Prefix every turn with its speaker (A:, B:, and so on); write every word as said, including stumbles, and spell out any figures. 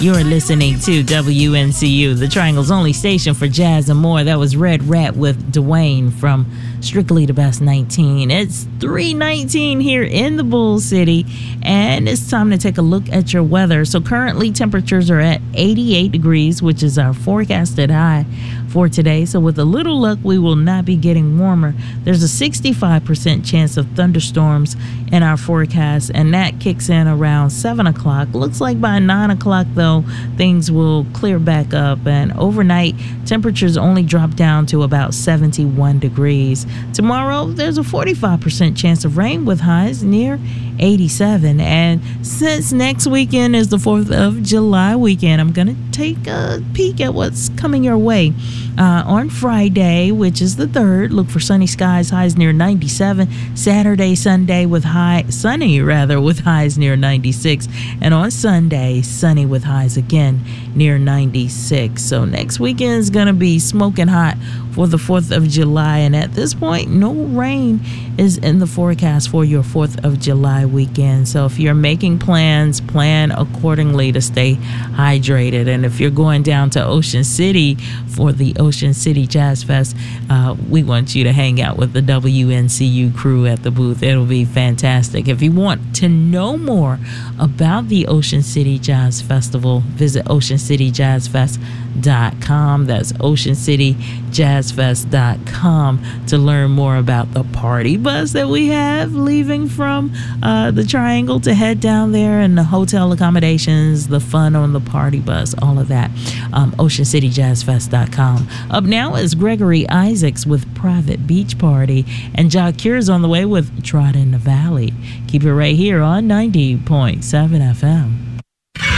A: You're listening to W N C U, the Triangle's only station for jazz and more. That was Red Rat with Dwayne from Strictly the Best nineteen. It's three nineteen here in the Bull City, and it's time to take a look at your weather. So currently temperatures are at eighty-eight degrees, which is our forecasted high for today. So with a little luck, we will not be getting warmer. There's a sixty-five percent chance of thunderstorms in our forecast, and that kicks in around seven o'clock. Looks like by nine o'clock, though, things will clear back up, and overnight temperatures only drop down to about seventy-one degrees. Tomorrow, there's a forty-five percent chance of rain with highs near eighty-seven. And since next weekend is the fourth of July weekend, I'm going to take a peek at what's coming your way. Uh, on Friday, which is the third, look for sunny skies, highs near ninety-seven. Saturday, Sunday with high, sunny rather, with highs near ninety-six. And on Sunday, sunny with highs again near ninety-six. So next weekend is going to be smoking hot for the fourth of July. And at this point, no rain is in the forecast for your fourth of July weekend. So if you're making plans, plan accordingly to stay hydrated. And if you're going down to Ocean City for the Ocean City Jazz Fest, uh, we want you to hang out with the W N C U crew at the booth. It'll be fantastic. If you want to know more about the Ocean City Jazz Festival, visit ocean city jazz fest dot com. That's ocean city jazz fest dot com to learn more about the party bus that we have leaving from uh, the Triangle to head down there, and the hotel accommodations, the fun on the party bus, all of that. Um, ocean city jazz fest dot com. Up now is Gregory Isaacs with Private Beach Party, and Jah Cure's on the way with Trot in the Valley. Keep it right here on ninety point seven F M.